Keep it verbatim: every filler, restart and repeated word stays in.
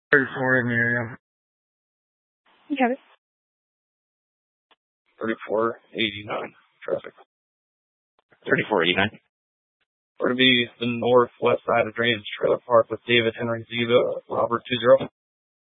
thirty-four in the area. You have it. thirty-four eighty-nine. Traffic. thirty-four eighty-nine. We're to be the northwest side of Drainage Trailer Park with David Henry Ziva, Robert two zero.